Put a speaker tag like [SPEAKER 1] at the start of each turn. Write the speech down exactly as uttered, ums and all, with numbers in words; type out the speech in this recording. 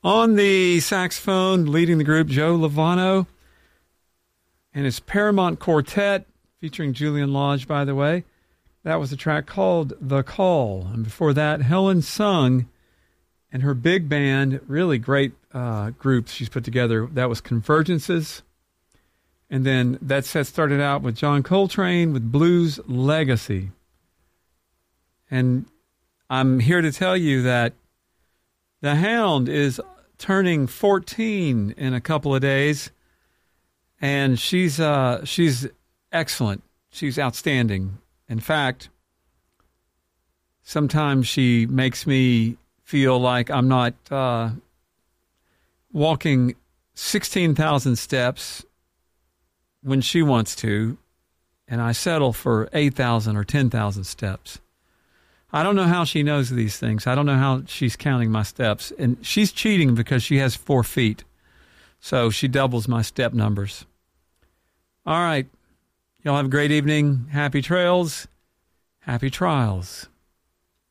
[SPEAKER 1] On the saxophone, leading the group, Joe Lovano and his Paramount Quartet, featuring Julian Lodge, by the way. That was a track called The Call. And before that, Helen Sung and her big band, really great uh, group she's put together. That was Convergences. And then that set started out with John Coltrane with Blues Legacy. And I'm here to tell you that the Hound is turning fourteen in a couple of days. And she's uh, she's excellent. She's outstanding. In fact, sometimes she makes me feel like I'm not uh, walking sixteen thousand steps when she wants to, and I settle for eight thousand or ten thousand steps. I don't know how she knows these things. I don't know how she's counting my steps. And she's cheating because she has four feet. So she doubles my step numbers. All right. Y'all have a great evening. Happy trails. Happy trials.